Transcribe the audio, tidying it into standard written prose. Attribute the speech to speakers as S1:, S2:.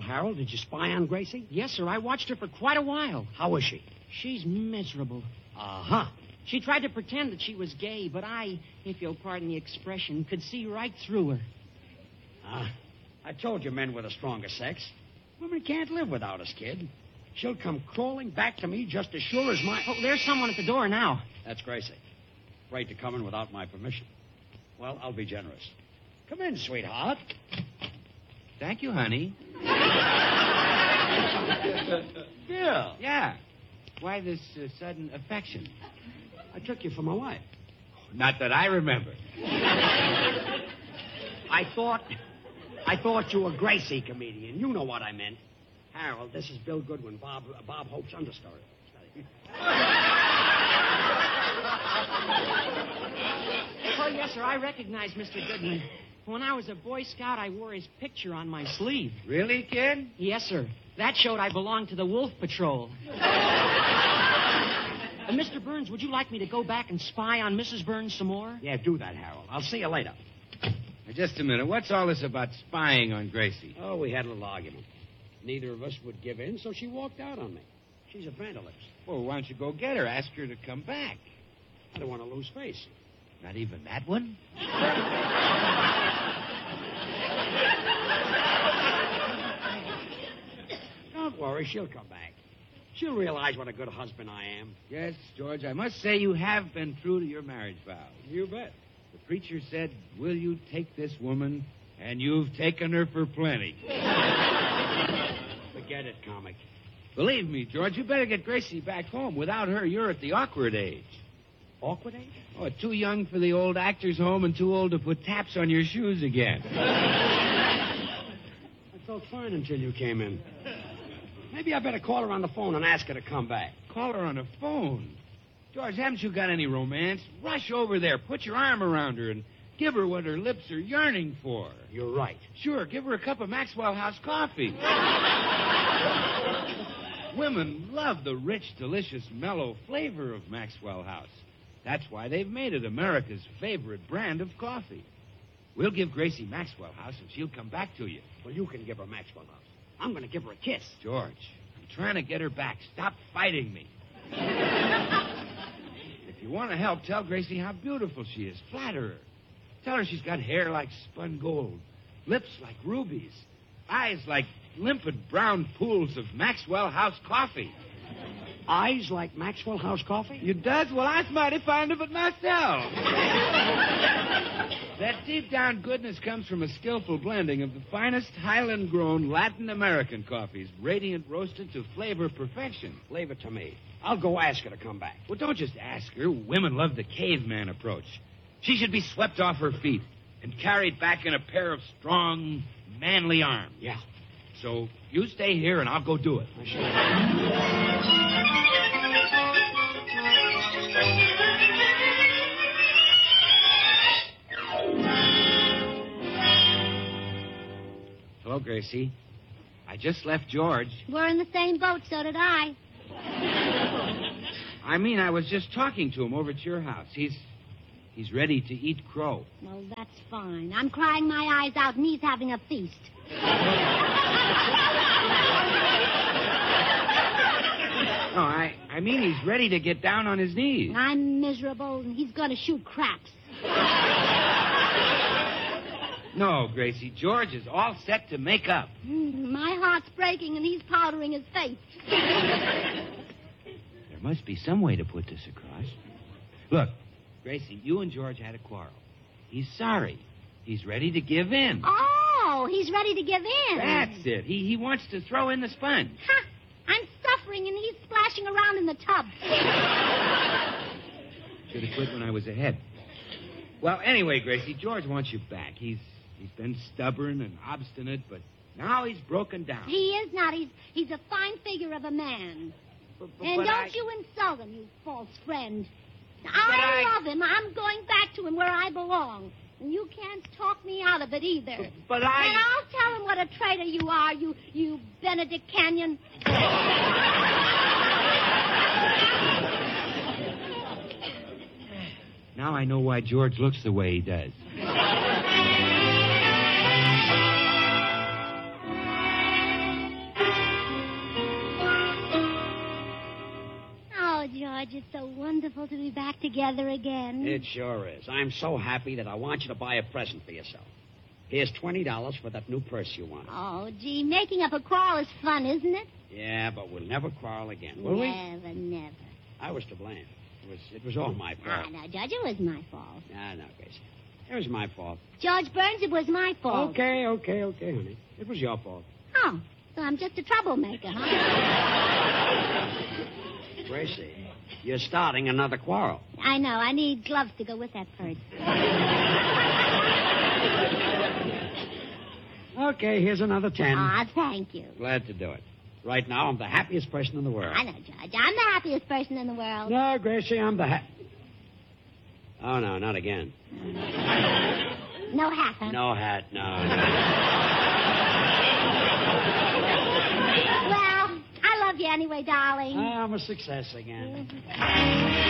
S1: Harold. Did you spy on Gracie?
S2: Yes, sir. I watched her for quite a while.
S1: How is she?
S2: She's miserable.
S1: Uh-huh.
S2: She tried to pretend that she was gay, but I, if you'll pardon the expression, could see right through her.
S1: I told you men were the stronger sex. Women can't live without us, kid. She'll come crawling back to me just as sure as my...
S2: Oh, there's someone at the door now.
S1: That's Gracie. Afraid to come in without my permission. Well, I'll be generous. Come in, sweetheart.
S3: Thank you, honey.
S1: Bill.
S3: Yeah. Why this sudden affection?
S1: I took you for my wife.
S3: Not that I remember.
S1: I thought you were Gracie, comedian. You know what I meant. Harold, this is Bill Goodwin, Bob Hope's understudy.
S2: Oh, yes, sir. I recognize Mr. Goodman. When I was a Boy Scout, I wore his picture on my sleeve.
S3: Really, kid?
S2: Yes, sir. That showed I belonged to the Wolf Patrol. Mr. Burns, would you like me to go back and spy on Mrs. Burns some more?
S1: Yeah, do that, Harold. I'll see you later.
S3: Now, just a minute. What's all this about spying on Gracie?
S1: Oh, we had a little argument. Neither of us would give in, so she walked out on me. She's a vandalist.
S3: Well, why don't you go get her? Ask her to come back.
S1: I don't want to lose face.
S3: Not even that one?
S1: Don't worry, she'll come back. She'll realize what a good husband I am.
S3: Yes, George, I must say you have been true to your marriage vows.
S1: You bet.
S3: The preacher said, will you take this woman? And you've taken her for plenty.
S1: Forget it, comic.
S3: Believe me, George, you better get Gracie back home. Without her, you're at the awkward age.
S1: Awkward age?
S3: Oh, too young for the old actor's home and too old to put taps on your shoes again.
S1: I felt fine until you came in. Maybe I better call her on the phone and ask her to come back.
S3: Call her on the phone? George, haven't you got any romance? Rush over there, put your arm around her, and give her what her lips are yearning for.
S1: You're right.
S3: Sure, give her a cup of Maxwell House coffee. Women love the rich, delicious, mellow flavor of Maxwell House. That's why they've made it America's favorite brand of coffee. We'll give Gracie Maxwell House, and she'll come back to you.
S1: Well, you can give her Maxwell House. I'm going to give her a kiss.
S3: George, I'm trying to get her back. Stop fighting me. If you want to help, tell Gracie how beautiful she is. Flatter her. Tell her she's got hair like spun gold, lips like rubies, eyes like limpid brown pools of Maxwell House coffee.
S1: Eyes like Maxwell House coffee?
S3: You does? Well, I was mighty fond of it myself. That deep-down goodness comes from a skillful blending of the finest Highland-grown Latin American coffees, radiant roasted to flavor perfection.
S1: Leave it to me. I'll go ask her to come back.
S3: Well, don't just ask her. Women love the caveman approach. She should be swept off her feet and carried back in a pair of strong, manly arms.
S1: Yeah.
S3: So you stay here, and I'll go do it. Hello, Gracie. I just left George.
S4: We're in the same boat, so did I.
S3: I mean, I was just talking to him over at your house. He's ready to eat crow.
S4: Well, that's fine. I'm crying my eyes out, and he's having a feast.
S3: No, I mean he's ready to get down on his knees.
S4: I'm miserable, and he's going to shoot craps.
S3: No, Gracie, George is all set to make up.
S4: My heart's breaking, and he's powdering his face.
S3: There must be some way to put this across. Look, Gracie, you and George had a quarrel. He's sorry. He's ready to give in.
S4: Oh, he's ready to give in.
S3: That's it. He wants to throw in the sponge.
S4: Ha! I'm suffering, and he's splashing around in the tub.
S3: Should have quit when I was ahead. Well, anyway, Gracie, George wants you back. He's been stubborn and obstinate, but now he's broken down.
S4: He is not. He's a fine figure of a man. And don't you insult him, you false friend. I love him. I'm going back to him where I belong. And you can't talk me out of it either.
S3: But
S4: And I'll tell him what a traitor you are, you Benedict Canyon.
S3: Now I know why George looks the way he does.
S4: George, it's so wonderful to be back together again.
S1: It sure is. I'm so happy that I want you to buy a present for yourself. Here's $20 for that new purse you wanted.
S4: Oh, gee, making up a quarrel is fun, isn't it?
S1: Yeah, but we'll never quarrel again, will we?
S4: Never.
S1: I was to blame. It was all my fault.
S4: No, George, it was my fault.
S1: No, Gracie. It was my fault.
S4: George Burns, it was my fault.
S1: Okay, honey. It was your fault.
S4: Oh, so I'm just a troublemaker, huh?
S1: Gracie, you're starting another quarrel.
S4: I know. I need gloves to go with that purse.
S1: Okay, here's another 10.
S4: Aw, thank you.
S1: Glad to do it. Right now, I'm the happiest person in the world.
S4: I know, George. I'm the happiest person in the world.
S1: No, Gracie, I'm the Oh, no, not again.
S4: No hat, huh?
S1: No hat, no.
S4: Well, I love you anyway, darling.
S1: I'm a success again.